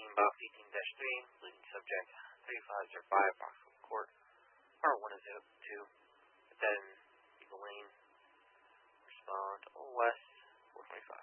inbox 18-3, leading subject 3505, Boxwood Court, R102, then Eagle Lane,